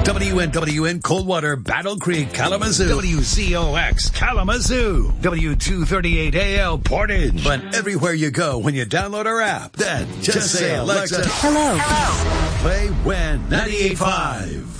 WNWN Coldwater, Battle Creek, Kalamazoo. WCOX Kalamazoo. W238AL Portage. But everywhere you go when you download our app, then just say, Alexa, Hello. play WIN 98.5.